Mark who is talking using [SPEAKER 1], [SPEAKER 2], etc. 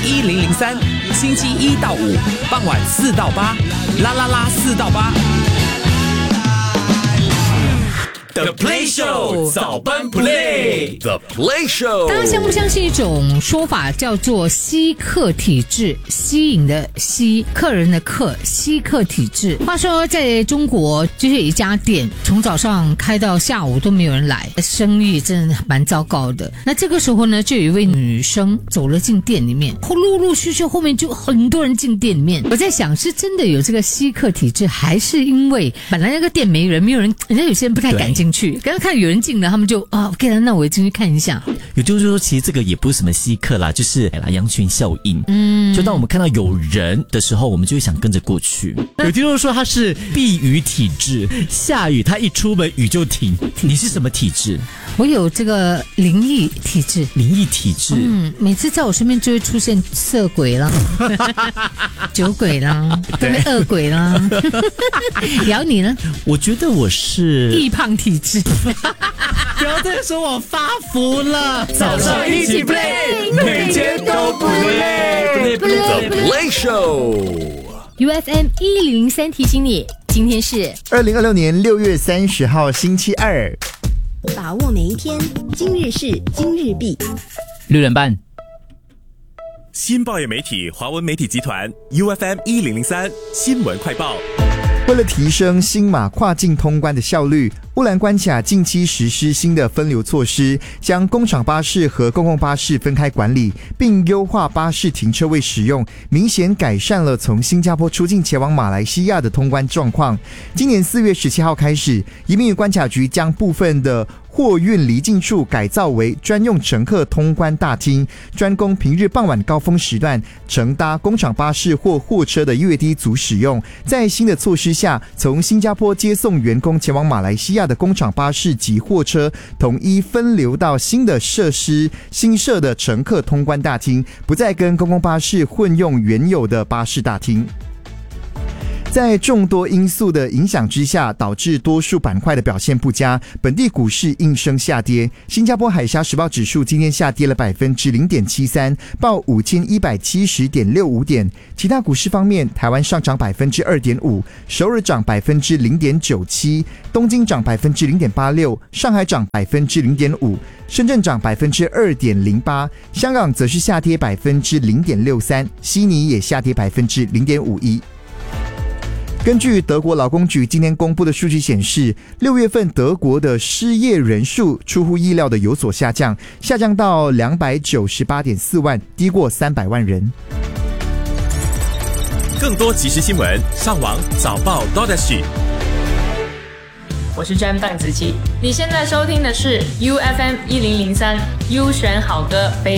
[SPEAKER 1] 1003，星期1到5傍晚4到8，啦啦啦4到8。The Play Show 早班 Play The Play Show，
[SPEAKER 2] 大家相不相信一种说法叫做吸客体质？吸引的吸，客人的客，吸客体质。话说在中国，就是有一家店从早上开到下午都没有人来，生意真的蛮糟糕的。那这个时候呢，就有一位女生走了进店里面，陆陆续续后面就很多人进店里面。我在想，是真的有这个吸客体质，还是因为本来那个店没人，人家有些人不太敢进去，刚刚看有人进了，他们就OK 了，那我也进去看一下。
[SPEAKER 3] 也就是说，其实这个也不是什么稀客啦，就是羊群效应。就当我们看到有人的时候，我们就会想跟着过去。有听众说他是避雨体质，下雨他一出门雨就停。你是什么体质？
[SPEAKER 2] 我有这个灵异体质。
[SPEAKER 3] 灵异体质，
[SPEAKER 2] 每次在我身边就会出现色鬼啦、酒鬼啦、恶鬼啦。然后你呢？
[SPEAKER 3] 我觉得我是
[SPEAKER 2] 易胖体质。
[SPEAKER 3] 不要再说我发福了。
[SPEAKER 1] 早上一起 play， 每天都不累。The Play
[SPEAKER 4] Show。UFM 1003提醒你，今天是
[SPEAKER 5] 2026年6月30号星期二。
[SPEAKER 4] 把握每一天，今日事今日毕。
[SPEAKER 3] 6点半。
[SPEAKER 6] 新报业媒体华文媒体集团 UFM 1003新闻快报。
[SPEAKER 5] 为了提升新马跨境通关的效率，乌兰关卡近期实施新的分流措施，将工厂巴士和公共巴士分开管理，并优化巴士停车位使用，明显改善了从新加坡出境前往马来西亚的通关状况。今年4月17号开始，移民与关卡局将部分的货运离境处改造为专用乘客通关大厅，专供平日傍晚高峰时段乘搭工厂巴士或货车的越低族使用。在新的措施下，从新加坡接送员工前往马来西亚的工厂巴士及货车统一分流到新的设施新设的乘客通关大厅，不再跟公共巴士混用原有的巴士大厅。在众多因素的影响之下，导致多数板块的表现不佳，本地股市应声下跌。新加坡海峡时报指数今天下跌了 0.73%， 报 5170.65 点。其他股市方面，台湾上涨 2.5%， 首尔涨 0.97%， 东京涨 0.86%， 上海涨 0.5%， 深圳涨 2.08%， 香港则是下跌 0.63%， 悉尼也下跌 0.51%。根据德国劳工局今天公布的数据显示，6月份德国的失业人数出乎意料的有所下降，下降到 298.4 万，低过300万人。
[SPEAKER 6] 更多即时新闻，上网早报 .SG。
[SPEAKER 7] 我是 Jam 邓紫棋，你现在收听的是 UFM 1003 U 选好歌。